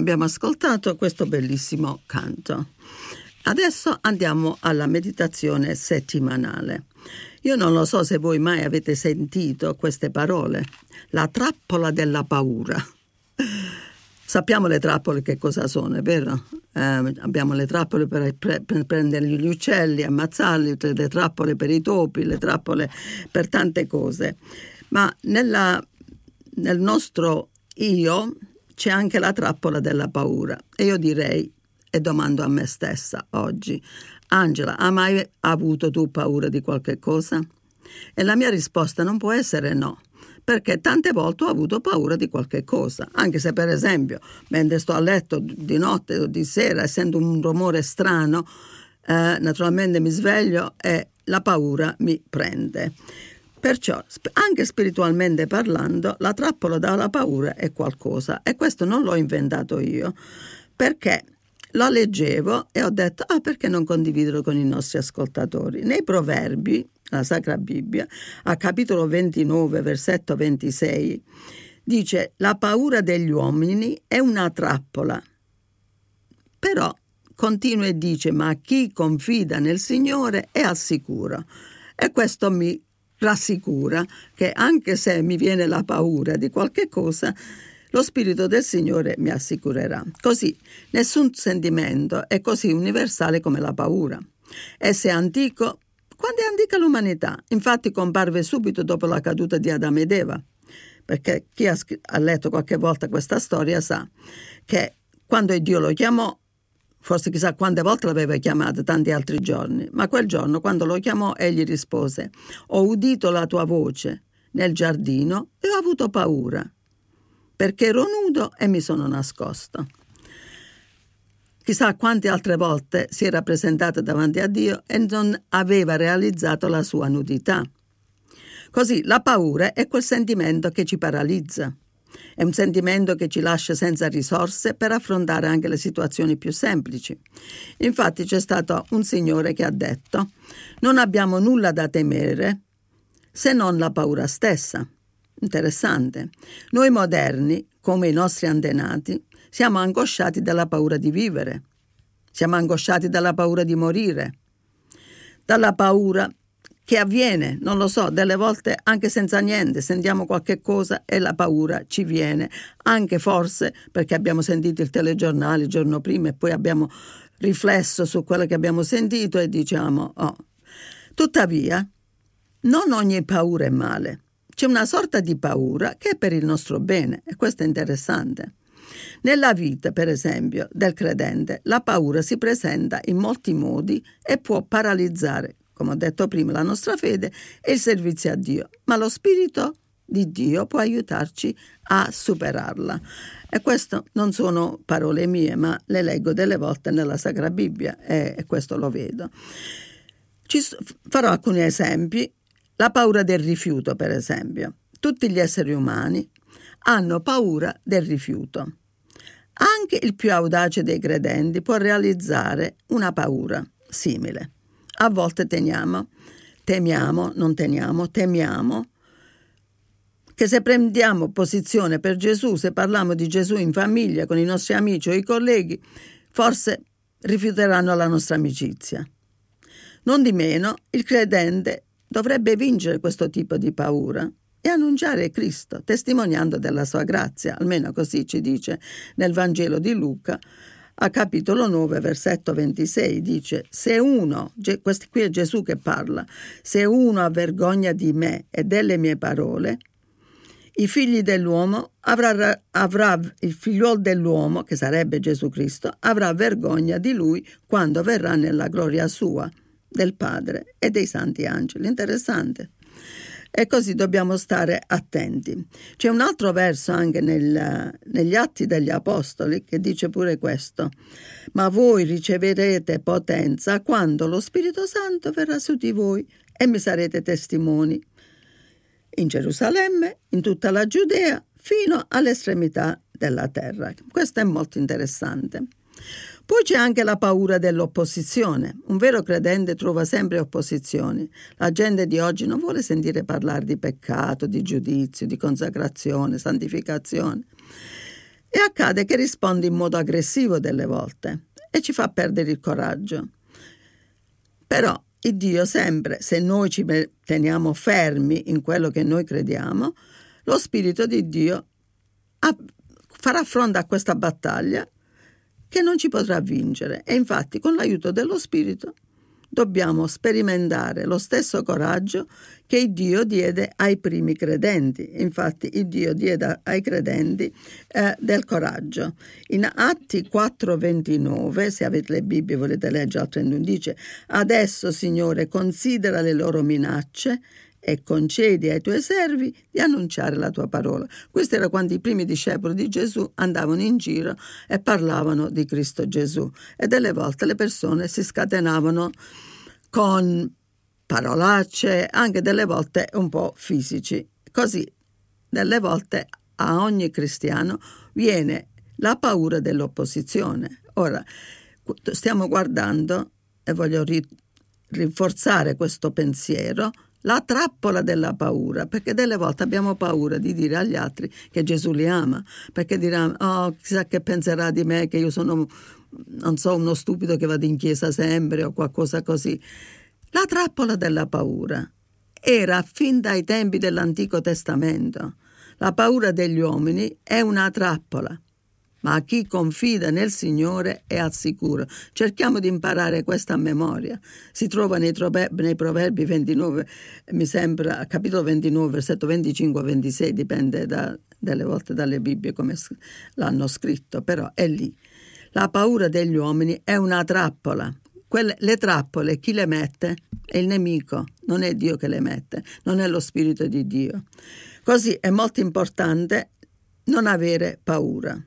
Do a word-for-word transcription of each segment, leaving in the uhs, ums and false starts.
abbiamo ascoltato questo bellissimo canto. Adesso andiamo alla meditazione settimanale. Io non lo so se voi mai avete sentito queste parole. La trappola della paura. Sappiamo le trappole che cosa sono, è vero? Eh, abbiamo le trappole per, pre- per prendere gli uccelli, ammazzarli, le trappole per i topi, le trappole per tante cose. Ma nella, nel nostro io c'è anche la trappola della paura. E io direi, e domando a me stessa oggi, Angela, hai mai avuto tu paura di qualche cosa? E la mia risposta non può essere no, perché tante volte ho avuto paura di qualche cosa, anche se per esempio mentre sto a letto di notte o di sera e sento un rumore strano, eh, naturalmente mi sveglio e la paura mi prende. Perciò, anche spiritualmente parlando, la trappola dalla paura è qualcosa, e questo non l'ho inventato io, perché lo leggevo e ho detto, ah, perché non condividerlo con i nostri ascoltatori? Nei Proverbi, la Sacra Bibbia, a capitolo ventinove, versetto ventisei, dice, la paura degli uomini è una trappola. Però continua e dice, ma chi confida nel Signore è al sicuro. E questo mi rassicura che anche se mi viene la paura di qualche cosa, lo Spirito del Signore mi assicurerà. Così nessun sentimento è così universale come la paura. Esso è antico quando è antica l'umanità. Infatti comparve subito dopo la caduta di Adamo ed Eva, perché chi ha, ha letto qualche volta questa storia sa che quando Dio lo chiamò, forse chissà quante volte l'aveva chiamato, tanti altri giorni, ma quel giorno quando lo chiamò egli rispose, ho udito la tua voce nel giardino e ho avuto paura, perché ero nudo e mi sono nascosto. Chissà quante altre volte si era presentato davanti a Dio e non aveva realizzato la sua nudità. Così la paura è quel sentimento che ci paralizza. È un sentimento che ci lascia senza risorse per affrontare anche le situazioni più semplici. Infatti c'è stato un signore che ha detto: non abbiamo nulla da temere se non la paura stessa. Interessante. Noi moderni, come i nostri antenati, siamo angosciati dalla paura di vivere. Siamo angosciati dalla paura di morire. Dalla paura che avviene, non lo so, delle volte anche senza niente, sentiamo qualche cosa e la paura ci viene, anche forse perché abbiamo sentito il telegiornale il giorno prima e poi abbiamo riflesso su quello che abbiamo sentito e diciamo, oh. Tuttavia, non ogni paura è male. C'è una sorta di paura che è per il nostro bene, e questo è interessante. Nella vita, per esempio, del credente, la paura si presenta in molti modi e può paralizzare, come ho detto prima, la nostra fede e il servizio a Dio, ma lo Spirito di Dio può aiutarci a superarla. E questo non sono parole mie, ma le leggo delle volte nella Sacra Bibbia e, e questo lo vedo. Ci farò alcuni esempi. La paura del rifiuto, per esempio. Tutti gli esseri umani hanno paura del rifiuto. Anche il più audace dei credenti può realizzare una paura simile. A volte teniamo, temiamo, non teniamo, temiamo che se prendiamo posizione per Gesù, se parliamo di Gesù in famiglia, con i nostri amici o i colleghi, forse rifiuteranno la nostra amicizia. Non di meno, il credente dovrebbe vincere questo tipo di paura e annunciare Cristo, testimoniando della sua grazia, almeno così ci dice nel Vangelo di Luca, a capitolo nove, versetto ventisei, dice, se uno, questo qui è Gesù che parla, se uno ha vergogna di me e delle mie parole, i figli dell'uomo avrà, avrà il figliuolo dell'uomo, che sarebbe Gesù Cristo, avrà vergogna di lui quando verrà nella gloria sua, del Padre e dei santi angeli. Interessante. E così dobbiamo stare attenti. C'è un altro verso anche nel, negli Atti degli Apostoli che dice pure questo: ma voi riceverete potenza quando lo Spirito Santo verrà su di voi e mi sarete testimoni in Gerusalemme, in tutta la Giudea, fino all'estremità della terra. Questo è molto interessante. Poi c'è anche la paura dell'opposizione. Un vero credente trova sempre opposizioni. La gente di oggi non vuole sentire parlare di peccato, di giudizio, di consacrazione, santificazione. E accade che risponde in modo aggressivo delle volte e ci fa perdere il coraggio. Però il Dio sempre, se noi ci teniamo fermi in quello che noi crediamo, lo Spirito di Dio farà fronte a questa battaglia che non ci potrà vincere. E infatti con l'aiuto dello Spirito dobbiamo sperimentare lo stesso coraggio che il Dio diede ai primi credenti. Infatti il Dio diede ai credenti eh, del coraggio. In Atti quattro ventinove, se avete le Bibbie e volete leggere al trentuno, dice: adesso, Signore, considera le loro minacce e concedi ai tuoi servi di annunciare la tua parola. Questo era quando i primi discepoli di Gesù andavano in giro e parlavano di Cristo Gesù, e delle volte le persone si scatenavano con parolacce, anche delle volte un po' fisici. Così delle volte a ogni cristiano viene la paura dell'opposizione. Ora stiamo guardando, e voglio ri- rinforzare questo pensiero, la trappola della paura, perché delle volte abbiamo paura di dire agli altri che Gesù li ama, perché diranno: oh, chissà che penserà di me, che io sono, non so, uno stupido che vado in chiesa sempre o qualcosa così. La trappola della paura era fin dai tempi dell'Antico Testamento. La paura degli uomini è una trappola, ma chi confida nel Signore è al sicuro. Cerchiamo di imparare questa a memoria. Si trova nei, trobe- nei Proverbi ventinove, mi sembra, capitolo ventinove, versetto venticinque ventisei, dipende da, delle volte dalle Bibbie come l'hanno scritto, però è lì. La paura degli uomini è una trappola. Quelle, le trappole, chi le mette? È il nemico, non è Dio che le mette, non è lo Spirito di Dio. Così è molto importante non avere paura.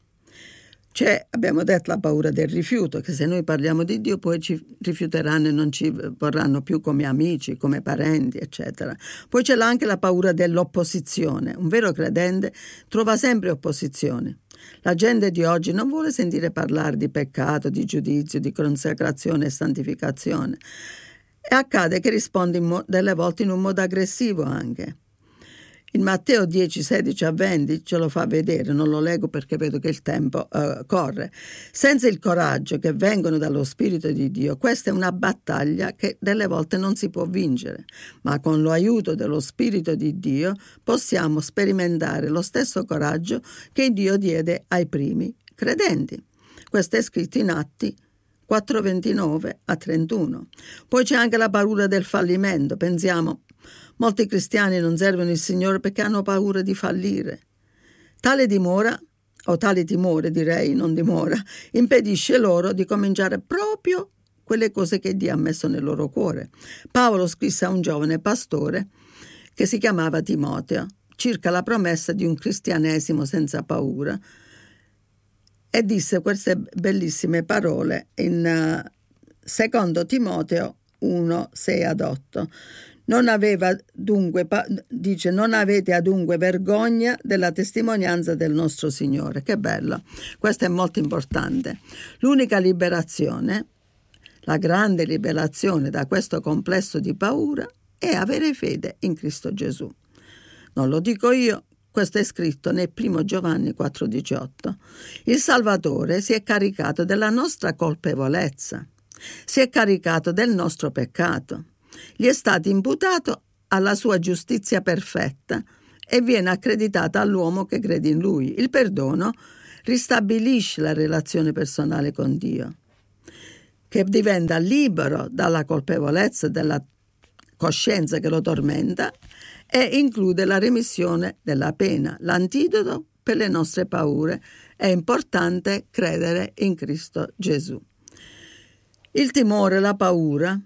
C'è, abbiamo detto, la paura del rifiuto, che se noi parliamo di Dio poi ci rifiuteranno e non ci vorranno più come amici, come parenti, eccetera. Poi c'è anche la paura dell'opposizione. Un vero credente trova sempre opposizione. La gente di oggi non vuole sentire parlare di peccato, di giudizio, di consacrazione e santificazione. E accade che risponde in mo- delle volte in un modo aggressivo anche. In Matteo dieci, sedici a venti ce lo fa vedere, non lo leggo perché vedo che il tempo uh, corre. Senza il coraggio che vengono dallo Spirito di Dio, questa è una battaglia che delle volte non si può vincere, ma con l'aiuto dello Spirito di Dio possiamo sperimentare lo stesso coraggio che Dio diede ai primi credenti. Questo è scritto in Atti quattro ventinove a trentuno. Poi c'è anche la paura del fallimento. Pensiamo: molti cristiani non servono il Signore perché hanno paura di fallire. Tale dimora, o tale timore direi, non dimora, impedisce loro di cominciare proprio quelle cose che Dio ha messo nel loro cuore. Paolo scrisse a un giovane pastore che si chiamava Timoteo circa la promessa di un cristianesimo senza paura e disse queste bellissime parole in uh, secondo Timoteo uno, sei ad otto. Non aveva dunque, dice, non avete adunque vergogna della testimonianza del nostro Signore. Che bello, questo è molto importante. L'unica liberazione, la grande liberazione da questo complesso di paura è avere fede in Cristo Gesù. Non lo dico io, questo è scritto nel primo Giovanni quattro diciotto. Il Salvatore si è caricato della nostra colpevolezza, si è caricato del nostro peccato. Gli è stato imputato alla sua giustizia perfetta e viene accreditata all'uomo che crede in lui. Il perdono ristabilisce la relazione personale con Dio, che diventa libero dalla colpevolezza, dalla coscienza che lo tormenta, e include la remissione della pena. L'antidoto per le nostre paure è importante credere in Cristo Gesù. Il timore, la paura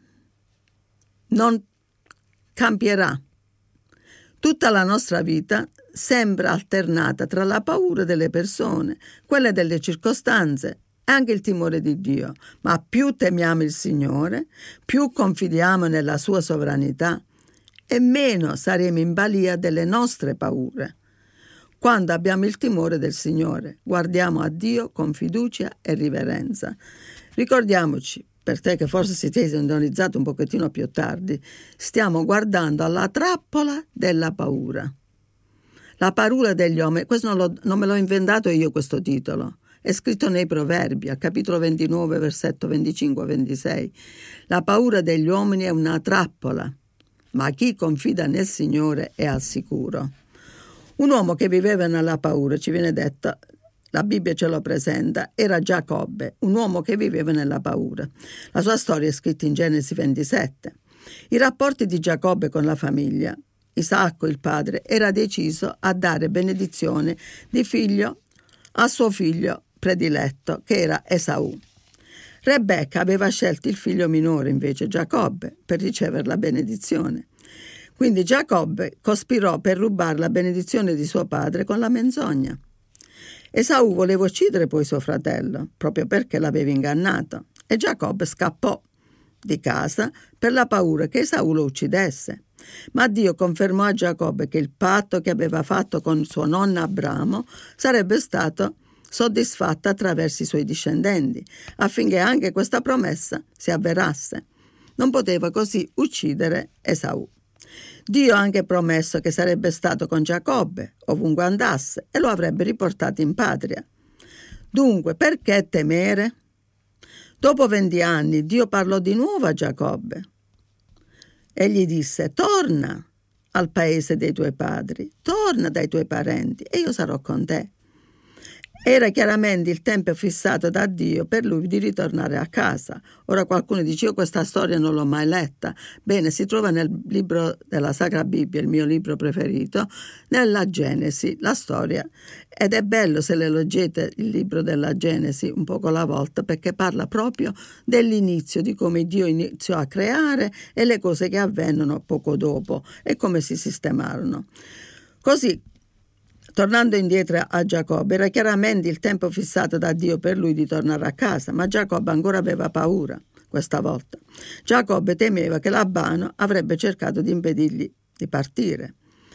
non cambierà. Tutta la nostra vita sembra alternata tra la paura delle persone, quelle delle circostanze e anche il timore di Dio. Ma più temiamo il Signore, più confidiamo nella sua sovranità e meno saremo in balia delle nostre paure. Quando abbiamo il timore del Signore, guardiamo a Dio con fiducia e riverenza. Ricordiamoci, per te che forse si sei sintonizzato un pochettino più tardi, stiamo guardando alla trappola della paura. La paura degli uomini, questo non, lo, non me l'ho inventato io questo titolo, è scritto nei Proverbi, al capitolo ventinove, versetto venticinque ventisei. La paura degli uomini è una trappola, ma chi confida nel Signore è al sicuro. Un uomo che viveva nella paura, ci viene detto, la Bibbia ce lo presenta, era Giacobbe, un uomo che viveva nella paura. La sua storia è scritta in Genesi ventisette. I rapporti di Giacobbe con la famiglia, Isacco, il padre, era deciso a dare benedizione di figlio a suo figlio prediletto, che era Esaù. Rebecca aveva scelto il figlio minore, invece Giacobbe, per ricevere la benedizione. Quindi Giacobbe cospirò per rubare la benedizione di suo padre con la menzogna. Esaù voleva uccidere poi suo fratello, proprio perché l'aveva ingannato, e Giacobbe scappò di casa per la paura che Esaù lo uccidesse. Ma Dio confermò a Giacobbe che il patto che aveva fatto con suo nonno Abramo sarebbe stato soddisfatto attraverso i suoi discendenti, affinché anche questa promessa si avverasse. Non poteva così uccidere Esaù. Dio ha anche promesso che sarebbe stato con Giacobbe ovunque andasse e lo avrebbe riportato in patria. Dunque, perché temere? Dopo venti anni Dio parlò di nuovo a Giacobbe e gli disse: torna al paese dei tuoi padri, torna dai tuoi parenti e io sarò con te. Era chiaramente il tempo fissato da Dio per lui di ritornare a casa. Ora qualcuno dice: io questa storia non l'ho mai letta. Bene, si trova nel libro della Sacra Bibbia, il mio libro preferito, nella Genesi, la storia. Ed è bello se le leggete il libro della Genesi un poco alla volta, perché parla proprio dell'inizio, di come Dio iniziò a creare e le cose che avvengono poco dopo e come si sistemarono. Così, tornando indietro a Giacobbe, era chiaramente il tempo fissato da Dio per lui di tornare a casa, ma Giacobbe ancora aveva paura questa volta. Giacobbe temeva che Labano avrebbe cercato di impedirgli di partire.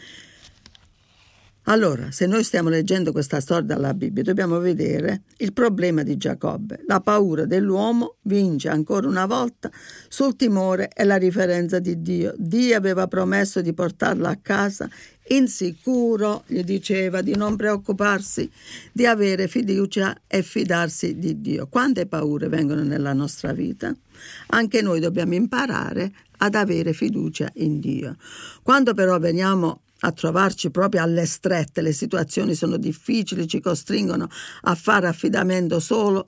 Allora, se noi stiamo leggendo questa storia dalla Bibbia, dobbiamo vedere il problema di Giacobbe. La paura dell'uomo vince ancora una volta sul timore e la riferenza di Dio. Dio aveva promesso di portarlo a casa insicuro, gli diceva di non preoccuparsi, di avere fiducia e fidarsi di Dio. Quante paure vengono nella nostra vita? Anche noi dobbiamo imparare ad avere fiducia in Dio. Quando però veniamo a trovarci proprio alle strette, le situazioni sono difficili, ci costringono a fare affidamento solo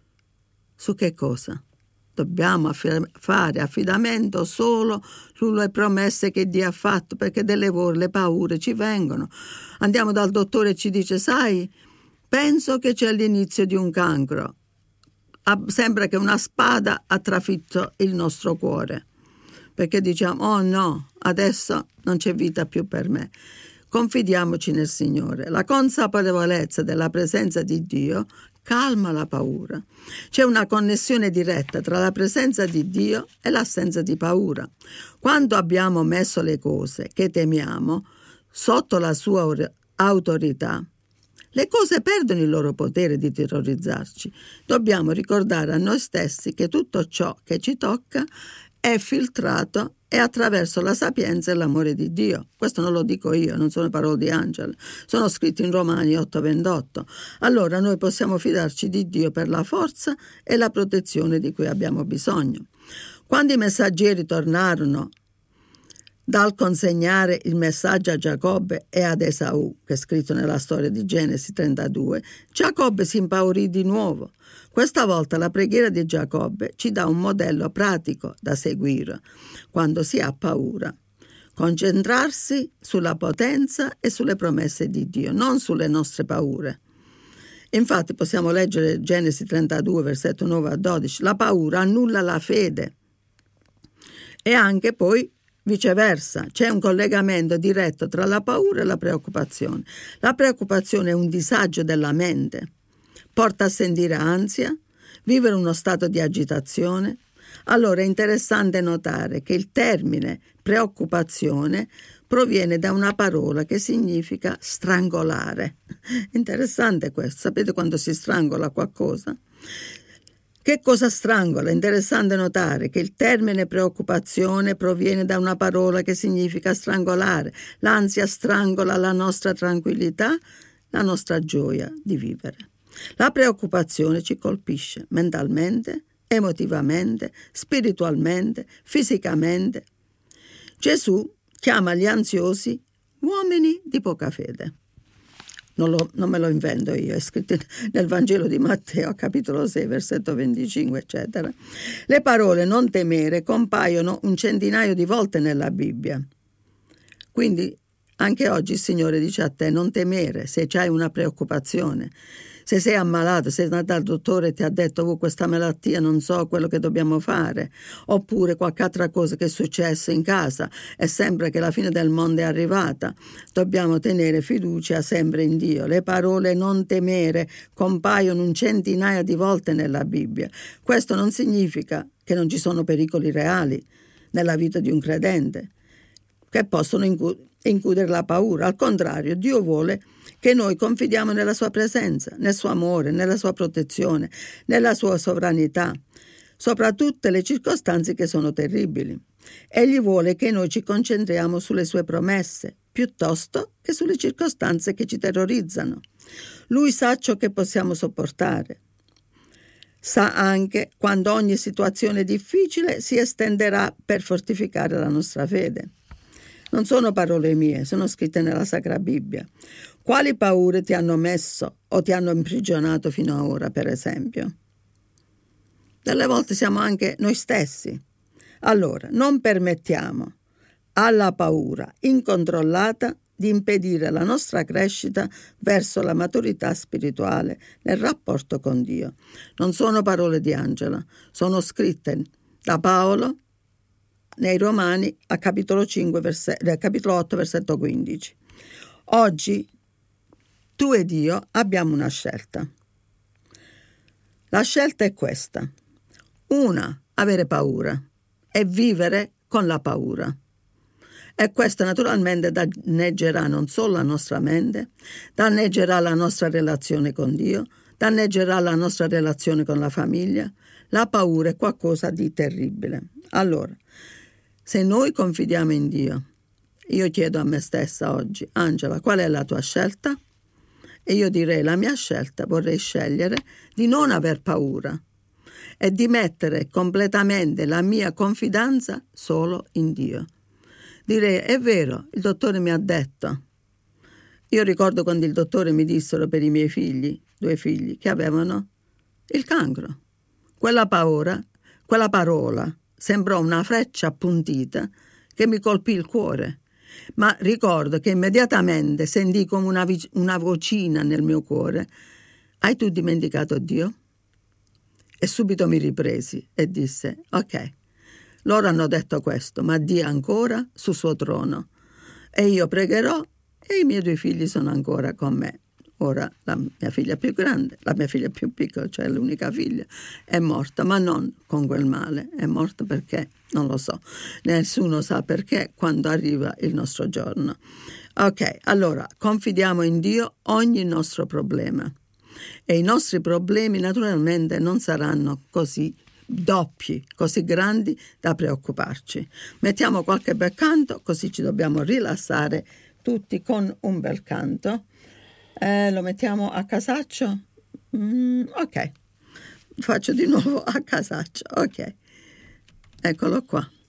su che cosa? Dobbiamo affid- fare affidamento solo sulle promesse che Dio ha fatto, perché delle volte le paure ci vengono. Andiamo dal dottore e ci dice: sai, penso che c'è l'inizio di un cancro. Ah, sembra che una spada ha trafitto il nostro cuore, perché diciamo: oh no, adesso non c'è vita più per me. Confidiamoci nel Signore. La consapevolezza della presenza di Dio calma la paura. C'è una connessione diretta tra la presenza di Dio e l'assenza di paura. Quando abbiamo messo le cose che temiamo sotto la sua autorità, le cose perdono il loro potere di terrorizzarci. Dobbiamo ricordare a noi stessi che tutto ciò che ci tocca è filtrato e attraverso la sapienza e l'amore di Dio. Questo non lo dico io, non sono parole di Angelo, sono scritte in Romani otto ventotto. Allora noi possiamo fidarci di Dio per la forza e la protezione di cui abbiamo bisogno. Quando i messaggeri tornarono dal consegnare il messaggio a Giacobbe e ad Esaù, che è scritto nella storia di Genesi trentadue, Giacobbe si impaurì di nuovo. Questa volta la preghiera di Giacobbe ci dà un modello pratico da seguire quando si ha paura. Concentrarsi sulla potenza e sulle promesse di Dio, non sulle nostre paure. Infatti possiamo leggere Genesi trentadue, versetto nove a dodici, la paura annulla la fede. E anche poi viceversa, c'è un collegamento diretto tra la paura e la preoccupazione. La preoccupazione è un disagio della mente, porta a sentire ansia, vivere uno stato di agitazione. Allora è interessante notare che il termine preoccupazione proviene da una parola che significa strangolare. Interessante questo. Sapete quando si strangola qualcosa? Che cosa strangola? È interessante notare che il termine preoccupazione proviene da una parola che significa strangolare. L'ansia strangola la nostra tranquillità, la nostra gioia di vivere. La preoccupazione ci colpisce mentalmente, emotivamente, spiritualmente, fisicamente. Gesù chiama gli ansiosi uomini di poca fede. Non, lo, non me lo invento io, è scritto nel Vangelo di Matteo, capitolo sei, versetto venticinque, eccetera. Le parole non temere compaiono un centinaio di volte nella Bibbia. Quindi anche oggi il Signore dice a te non temere se c'hai una preoccupazione. Se sei ammalato, sei andato dal dottore e ti ha detto oh, questa malattia non so quello che dobbiamo fare, oppure qualche altra cosa che è successa in casa e sembra che la fine del mondo è arrivata, dobbiamo tenere fiducia sempre in Dio. Le parole non temere compaiono un centinaio di volte nella Bibbia. Questo non significa che non ci sono pericoli reali nella vita di un credente che possono includere la paura. Al contrario, Dio vuole che noi confidiamo nella sua presenza, nel suo amore, nella sua protezione, nella sua sovranità, sopra tutte le circostanze che sono terribili. Egli vuole che noi ci concentriamo sulle sue promesse, piuttosto che sulle circostanze che ci terrorizzano. Lui sa ciò che possiamo sopportare. Sa anche quando ogni situazione difficile si estenderà per fortificare la nostra fede. Non sono parole mie, sono scritte nella Sacra Bibbia. Quali paure ti hanno messo o ti hanno imprigionato fino ad ora, per esempio? Delle volte siamo anche noi stessi. Allora, non permettiamo alla paura incontrollata di impedire la nostra crescita verso la maturità spirituale nel rapporto con Dio. Non sono parole di Angela, sono scritte da Paolo nei Romani a capitolo cinque, verse, capitolo otto, versetto quindici. Oggi tu ed io abbiamo una scelta. La scelta è questa. Una, avere paura e vivere con la paura. E questo naturalmente danneggerà non solo la nostra mente, danneggerà la nostra relazione con Dio, danneggerà la nostra relazione con la famiglia. La paura è qualcosa di terribile. Allora, se noi confidiamo in Dio, io chiedo a me stessa oggi, Angela, qual è la tua scelta? E io direi, la mia scelta, vorrei scegliere di non aver paura e di mettere completamente la mia confidenza solo in Dio. Direi, è vero, il dottore mi ha detto. Io ricordo quando il dottore mi dissero per i miei figli, due figli, che avevano il cancro. Quella paura, quella parola, sembrò una freccia appuntita che mi colpì il cuore, ma ricordo che immediatamente sentii come una, una vocina nel mio cuore: hai tu dimenticato Dio? E subito mi ripresi e disse: ok, loro hanno detto questo, ma Dio è ancora sul suo trono e io pregherò e i miei due figli sono ancora con me. Ora la mia figlia più grande, la mia figlia più piccola, cioè l'unica figlia, è morta, ma non con quel male. È morta perché? Non lo so. Nessuno sa perché quando arriva il nostro giorno. Ok, allora confidiamo in Dio ogni nostro problema. E i nostri problemi naturalmente non saranno così doppi, così grandi da preoccuparci. Mettiamo qualche bel canto, così ci dobbiamo rilassare tutti con un bel canto. Eh, lo mettiamo a casaccio? Mm, ok, faccio di nuovo a casaccio, ok, eccolo qua.